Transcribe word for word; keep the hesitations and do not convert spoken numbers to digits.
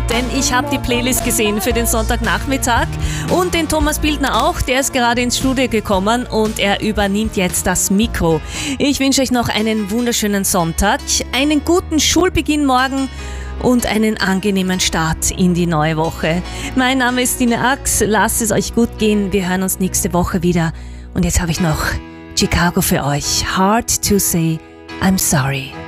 denn ich habe die Playlist gesehen für den Sonntagnachmittag und den Thomas Bildner auch, der ist gerade ins Studio gekommen und er übernimmt jetzt das Mikro. Ich wünsche euch noch einen wunderschönen Sonntag, einen guten Schulbeginn morgen und einen angenehmen Start in die neue Woche. Mein Name ist Stine Ax, lasst es euch gut gehen, wir hören uns nächste Woche wieder. Und jetzt habe ich noch Chicago für euch. Hard to say I'm sorry.